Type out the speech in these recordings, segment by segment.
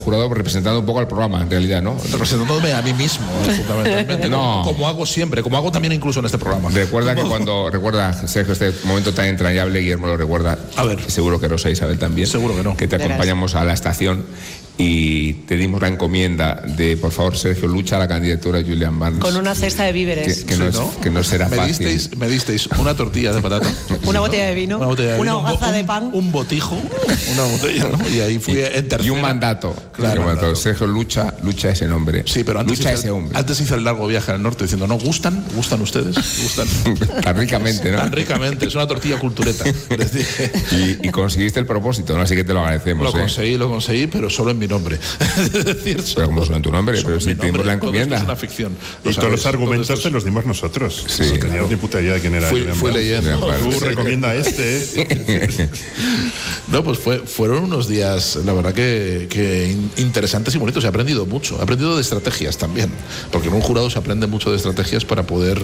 jurado representando un poco al programa, en realidad, ¿no? Representándome a mí mismo, fundamentalmente. No. Como hago siempre, como hago también incluso en este programa. Recuerda, Sergio, este momento tan entrañable, Guillermo lo recuerda. A ver. Seguro que Rosa Isabel también. Seguro que no. Que te acompañamos a la estación y te dimos la encomienda de, por favor, Sergio, lucha a la candidatura de Julian Barnes. Con una cesta de víveres. Que no será fácil. Me disteis una tortilla de patata. Una botella de vino. Una hogaza de pan. Un botijo. Una botella, ¿no? Y ahí fui en tercera. Y un mandato. Claro. Sergio, lucha ese nombre. Sí, pero antes lucha ese hombre. Antes hice el largo viaje al norte diciendo, ¿no gustan? ¿Gustan ustedes? ¿Gustan? Tan ricamente, ¿no? Tan ricamente. Es una tortilla cultureta. Les dije. Y conseguiste el propósito, ¿no? Así que te lo agradecemos. Lo conseguí, pero solo en mi nombre. Pero como solo en tu nombre, pero si tenemos la encomienda. Es una ficción. Y todos los argumentos te los dimos nosotros. Sí. No teníamos ni puta idea de quién era. Fui leyendo. Tú recomienda este. No, pues fueron unos días, la verdad que interesantes y bonitos. He aprendido mucho. He aprendido de estrategias también. Porque en un jurado se aprende mucho de estrategias para poder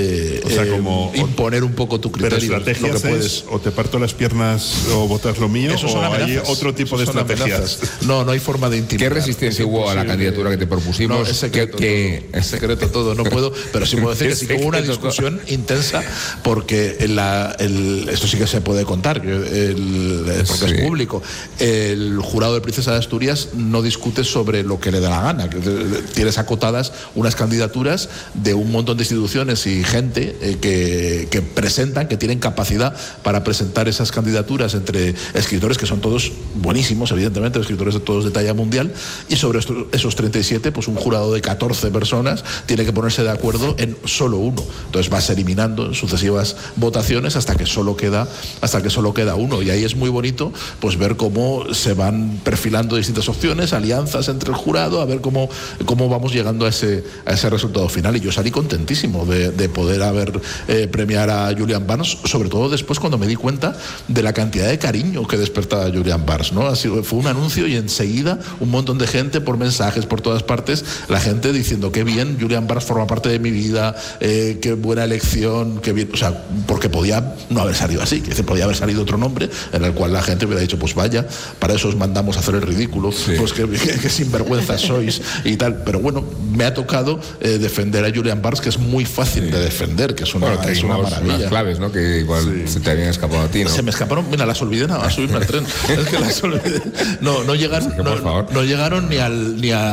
como imponer un poco tu criterio. Pero estrategias lo que puedes. O te parto las piernas o botas lo mío, Eso o hay otro tipo de estrategias. No hay forma de intimidar. ¿Qué resistencia hubo a la candidatura que te propusimos? No, es secreto todo, no puedo, pero sí puedo decir que sí que hubo una discusión intensa porque esto sí que se puede contar, porque es público. El jurado de Princesa de Asturias no discute sobre lo que le da la gana. Tienes acotadas unas candidaturas de un montón de instituciones y gente que presentan, que tienen capacidad para presentar esas candidaturas entre escritores que son todos buenísimos, evidentemente, escritores de todos de talla mundial, y sobre esos 37, pues un jurado de 14 personas tiene que ponerse de acuerdo en solo uno. Entonces vas eliminando en sucesivas votaciones hasta que solo queda uno, y ahí es muy bonito pues ver cómo se van perfilando distintas opciones, alianzas entre el jurado, a ver cómo vamos llegando a ese resultado final. Y yo salí contentísimo de poder premiar a Julian Barnes, sobre todo después cuando me di cuenta de la cantidad de cariño que despertaba Julian Barnes, ¿no? Fue un anuncio y enseguida un montón de gente por mensajes por todas partes, la gente diciendo qué bien, Julian Barnes forma parte de mi vida, qué buena elección, qué bien, o sea, porque podía no haber salido así, que podía haber salido otro nombre en el cual la gente hubiera dicho, pues vaya, para eso os mandamos a hacer el ridículo, pues que sinvergüenzas sois y tal. Pero bueno, me ha tocado defender a Julian Barnes, que es muy fácil de defender, que es una maravilla. Unas claves, ¿no? Que igual se te habían escapado a ti, ¿no? Se me escaparon, mira, las olvidé nada más subirme al tren. Es que las olvidé. No llegaron ni al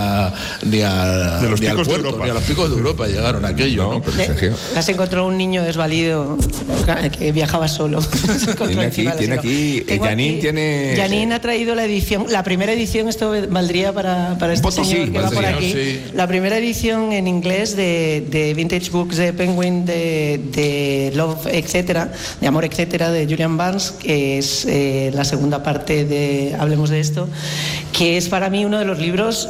puerto, ni a los picos de Europa llegaron aquello, ¿no? Las encontró un niño desvalido que viajaba solo. Tiene aquí Janine ha traído la primera edición, esto valdría para este señor que va por aquí. Sí. La primera edición en inglés de Vintage Books de Penguin de Love, etcétera, de Amor, etcétera, de Julian Barnes, que es la segunda parte de Hablemos de esto, que es para mí uno de los libros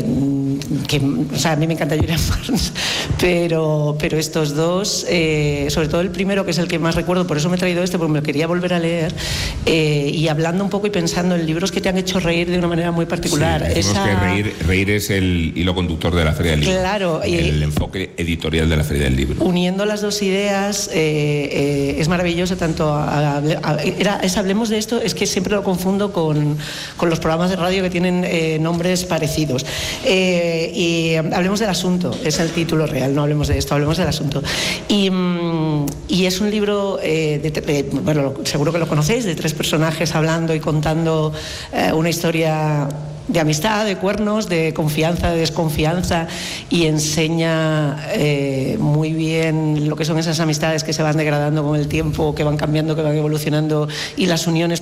a mí me encanta Julian Barnes, pero estos dos, sobre todo el primero, que es el que más recuerdo, por eso me he traído porque me lo quería volver a leer, y hablando un poco y pensando en libros que te han hecho reír de una manera muy particular. Sí, que reír es el hilo conductor de la Feria del Libro. Claro. El enfoque editorial de la Feria del Libro. Uniendo las dos ideas, es maravilloso, tanto Hablemos de esto, es que siempre lo confundo con los programas de radio que tienen nombres parecidos. Y Hablemos del asunto, es el título real, no hablemos de esto, hablemos del asunto. Y es un libro, bueno, seguro que lo conocéis, de tres personajes hablando y contando una historia de amistad, de cuernos, de confianza, de desconfianza, y enseña muy bien lo que son esas amistades que se van degradando con el tiempo, que van cambiando, que van evolucionando, y las uniones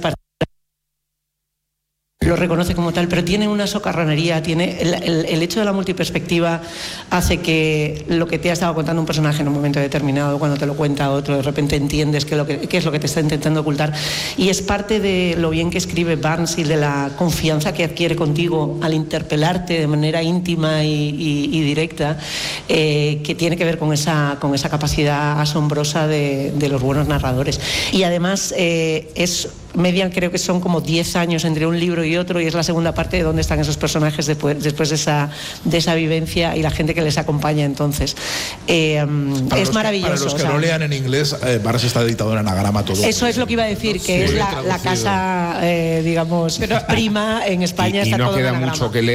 lo reconoce como tal, pero tiene una socarronería, tiene el hecho de la multiperspectiva hace que lo que te ha estado contando un personaje en un momento determinado, cuando te lo cuenta otro, de repente entiendes qué es lo que te está intentando ocultar, y es parte de lo bien que escribe Barnes y de la confianza que adquiere contigo al interpelarte de manera íntima y directa, que tiene que ver con esa capacidad asombrosa de los buenos narradores. Y además es median, creo que son como 10 años entre un libro y otro, y es la segunda parte de dónde están esos personajes después de esa vivencia y la gente que les acompaña. Entonces es maravilloso. Para los que no lean en inglés, Barras está editado en anagrama todo. Eso es lo que iba a decir, que es la casa, digamos, prima en España. Y está no todo en queda anagrama. mucho que leer.